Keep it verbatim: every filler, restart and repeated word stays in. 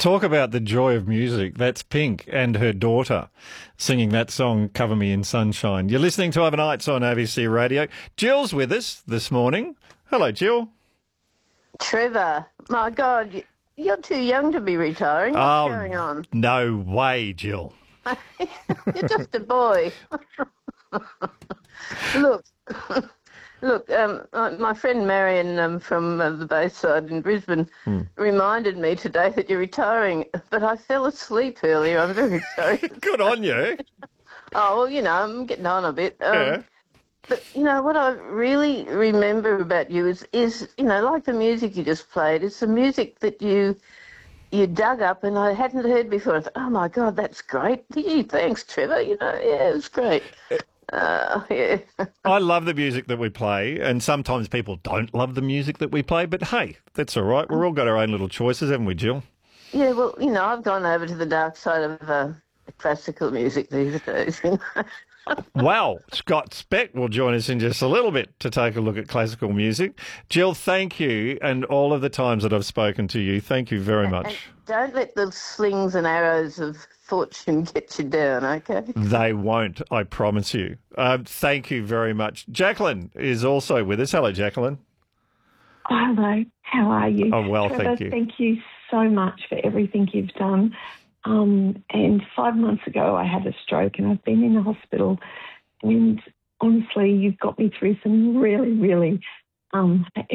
Talk about the joy of music. That's Pink and her daughter singing that song, Cover Me in Sunshine. You're listening to Overnights on A B C Radio. Jill's with us this morning. Hello, Jill. Trevor, my God, you- you're too young to be retiring. What's Oh, going on? no way, Jill. You're just a boy. Look, look. Um, my my friend Marion um, from uh, the Bayside in Brisbane reminded me today that you're retiring, but I fell asleep earlier. I'm very sorry. Good on you. Oh, well, you know, I'm getting on a bit. Um, Yeah. But, you know, what I really remember about you is, is, you know, like the music you just played, it's the music that you you dug up and I hadn't heard before. I thought, oh, my God, that's great. Gee, thanks, Trevor. You know, yeah, it was great. Uh, yeah. I love the music that we play, and sometimes people don't love the music that we play, but hey, that's all right. We've all got our own little choices, haven't we, Jill? Yeah, well, you know, I've gone over to the dark side of uh, classical music these days. You know? Wow, Scott Speck will join us in just a little bit to take a look at classical music. Jill, thank you, and all of the times that I've spoken to you, thank you very And much. don't let the slings and arrows of fortune get you down, okay? They won't, I promise you. Um, thank you very much. Jacqueline is also with us. Hello, Jacqueline. Oh, hello. How are you? Oh, well, Trevor, thank you. Thank you so much for everything you've done. Um, and five months ago, I had a stroke and I've been in the hospital. And honestly, you've got me through some really, really um,